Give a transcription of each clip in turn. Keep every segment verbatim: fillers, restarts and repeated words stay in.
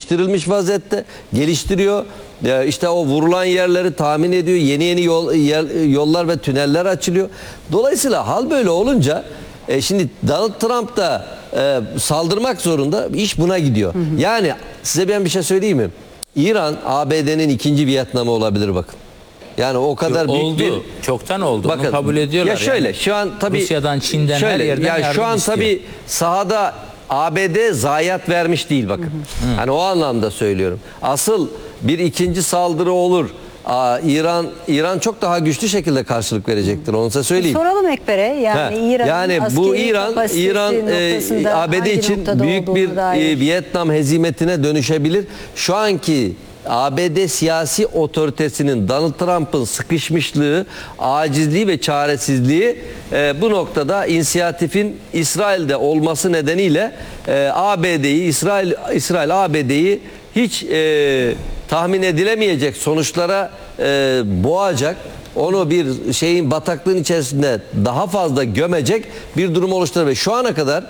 geliştirilmiş vaziyette, geliştiriyor. İşte o vurulan yerleri tahmin ediyor. Yeni yeni yol, yollar ve tüneller açılıyor. Dolayısıyla hal böyle olunca e, şimdi Donald Trump da e, saldırmak zorunda. İş buna gidiyor. Hı hı. Yani size ben bir şey söyleyeyim mi? İran A B D'nin ikinci Vietnam'ı olabilir bakın. Yani o kadar büyük oldu. bir... Çoktan oldu. Bakın, bunu kabul ediyorlar. Ya şöyle yani. şu an tabii Rusya'dan, Çin'den şöyle, her yerden yani yardım şu an istiyor. tabii sahada A B D zayiat vermiş değil bakın. Hı hı. Hani o anlamda söylüyorum. Asıl bir ikinci saldırı olur. Aa, İran İran çok daha güçlü şekilde karşılık verecektir. Onu size söyleyeyim. Bir soralım Ekber'e. Yani İran yani bu İran İran e, A B D için büyük bir e, Vietnam hezimetine dönüşebilir. Şu anki A B D siyasi otoritesinin Donald Trump'ın sıkışmışlığı, acizliği ve çaresizliği e, bu noktada inisiyatifin İsrail'de olması nedeniyle e, A B D'yi İsrail İsrail A B D'yi hiç e, tahmin edilemeyecek sonuçlara e, boğacak, onu bir şeyin bataklığın içerisinde daha fazla gömecek bir durum oluşturur ve şu ana kadar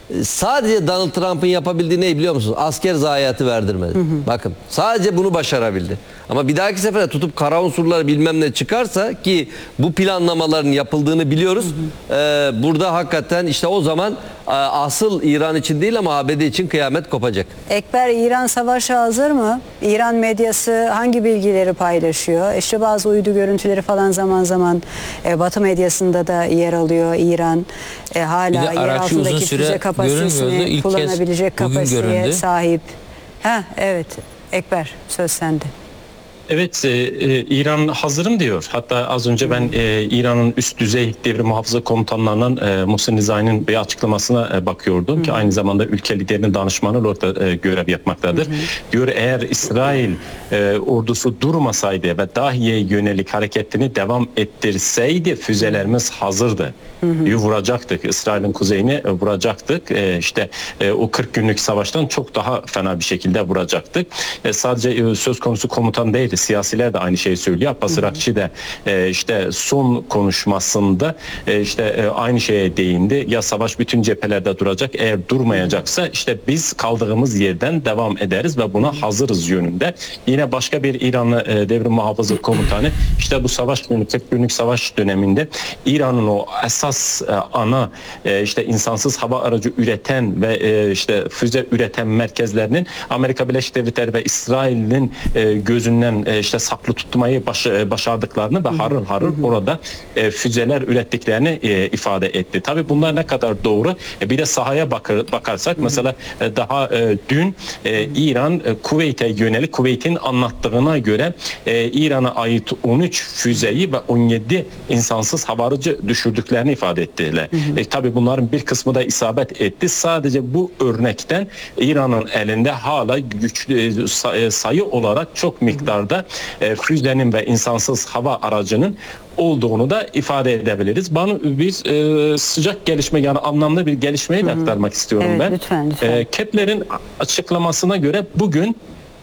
sadece Donald Trump'ın yapabildiği ne biliyor musunuz? Asker zayiatı verdirmedi. Hı hı. Bakın sadece bunu başarabildi. Ama bir dahaki sefere tutup kara unsurları bilmem ne çıkarsa ki bu planlamaların yapıldığını biliyoruz. Hı hı. E, burada hakikaten işte o zaman e, asıl İran için değil ama A B D için kıyamet kopacak. Ekber, İran savaşa hazır mı? İran medyası hangi bilgileri paylaşıyor? İşte bazı uydu görüntüleri falan zaman zaman e, Batı medyasında da yer alıyor. İran e, hala yer altındaki füze kapasitesini kullanabilecek kapasiteye sahip. Ha, evet Ekber, söz sende. Evet, e, e, İran hazırım diyor. Hatta az önce ben e, İran'ın üst düzey devrim muhafızı komutanlarından e, Muhsin Nizami'nin bir açıklamasına e, bakıyordum hı. ki aynı zamanda ülke liderinin danışmanı orada e, görev yapmaktadır. Hı hı. Diyor eğer İsrail e, ordusu durmasaydı ve Dahiye'ye yönelik hareketini devam ettirseydi füzelerimiz hazırdı. Hı hı. Diyor, vuracaktık. İsrail'in kuzeyine e, vuracaktık. E, işte e, o kırk günlük savaştan çok daha fena bir şekilde vuracaktık. E, sadece e, söz konusu komutan değil, siyasiler de aynı şeyi söylüyor. Abbas Irakçı da e, işte son konuşmasında e, işte e, aynı şeye değindi. Ya savaş bütün cephelerde duracak. Eğer durmayacaksa işte biz kaldığımız yerden devam ederiz ve buna hazırız yönünde. Yine başka bir İranlı e, devrim muhafızı komutanı işte bu savaş günü, kırk günlük savaş döneminde İran'ın o esas e, ana e, işte insansız hava aracı üreten ve e, işte füze üreten merkezlerinin Amerika Birleşik Devletleri ve İsrail'in e, gözünden e, işte saklı tutmayı baş, e, başardıklarını ve harıl harıl orada e, füzeler ürettiklerini e, ifade etti. Tabii bunlar ne kadar doğru? E, bir de sahaya bakar, bakarsak mesela e, daha e, dün e, İran e, Kuveyt'e yönelik Kuveyt'in anlattığına göre e, İran'a ait on üç füzeyi ve on yedi insansız hava aracı düşürdüklerini ifade ettiler. Hı hı. E, tabii bunların bir kısmı da isabet etti. Sadece bu örnekten İran'ın elinde hala güçlü e, sayı olarak çok miktarda e, füzenin ve insansız hava aracının olduğunu da ifade edebiliriz. Bana bir e, sıcak gelişme, yani anlamlı bir gelişmeyi de aktarmak istiyorum evet, ben. Lütfen, lütfen. E, Kepler'in açıklamasına göre bugün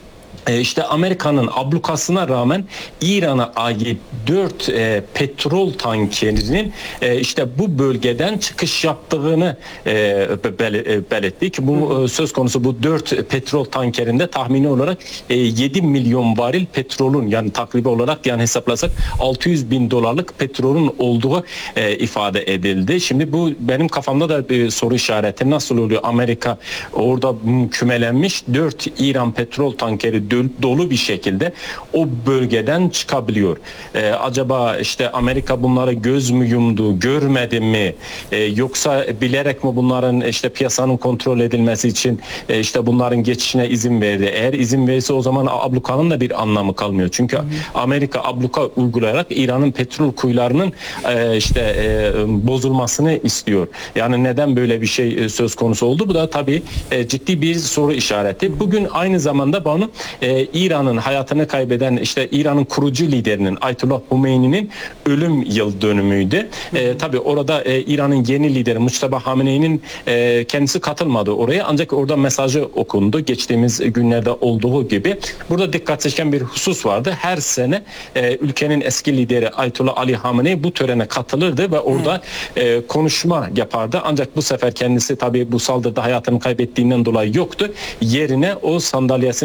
İşte Amerika'nın ablukasına rağmen İran'a ait dört e, petrol tankerinin e, işte bu bölgeden çıkış yaptığını e, belirtti ki bu e, söz konusu bu dört petrol tankerinde tahmini olarak e, yedi milyon varil petrolün, yani takribi olarak yani hesaplasak altı yüz bin dolarlık petrolün olduğu e, ifade edildi. Şimdi bu benim kafamda da bir soru işareti, nasıl oluyor Amerika orada kümelenmiş dört İran petrol tankeri dolu bir şekilde o bölgeden çıkabiliyor. Ee, acaba işte Amerika bunlara göz mü yumdu, görmedi mi? Ee, yoksa bilerek mi bunların işte piyasanın kontrol edilmesi için e, işte bunların geçişine izin verdi? Eğer izin verirse o zaman ablukanın da bir anlamı kalmıyor. Çünkü hı hı. Amerika abluka uygulayarak İran'ın petrol kuyularının e, işte e, bozulmasını istiyor. Yani neden böyle bir şey e, söz konusu oldu? Bu da tabii e, ciddi bir soru işareti. Bugün aynı zamanda bunu e, İran'ın hayatını kaybeden işte İran'ın kurucu liderinin Ayetullah Humeyni'nin ölüm yıl dönümüydü. E, tabii orada e, İran'ın yeni lideri Muçtaba Hamenei'nin e, kendisi katılmadı oraya, ancak orada mesajı okundu. Geçtiğimiz günlerde olduğu gibi. Burada dikkat çeken bir husus vardı. Her sene e, ülkenin eski lideri Ayetullah Ali Hamenei bu törene katılırdı ve orada e, konuşma yapardı. Ancak bu sefer kendisi tabii bu saldırıda hayatını kaybettiğinden dolayı yoktu. Yerine o sandalyesini